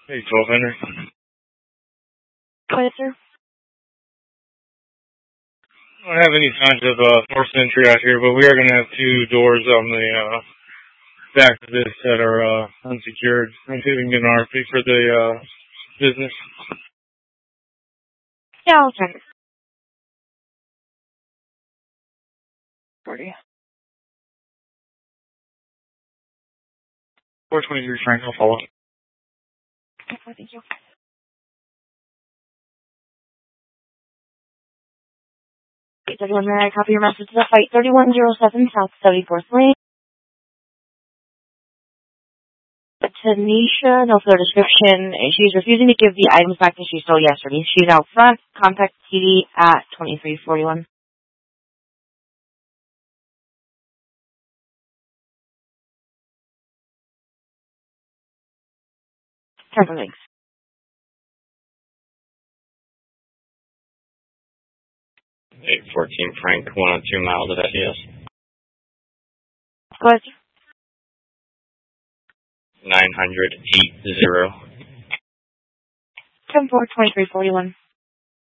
Hey, 12 Henry. Go ahead, sir. I don't have any signs of forced entry out here, but we are going to have two doors on the back of this that are unsecured. I'm see if we can get an RFP for the business. Yeah, I'll check it. 40. 423 Frank, I'll follow up. Okay, thank you. Okay, 31, may I copy your message to the flight 3107 South 74th Lane? Tanisha, no further description. She's refusing to give the items back that she stole yesterday. She's out front. Contact TD at 2341. Careful, thanks. 814 Frank, 102 miles of SES. Go ahead, sir. 900 80. 10-4, 2341.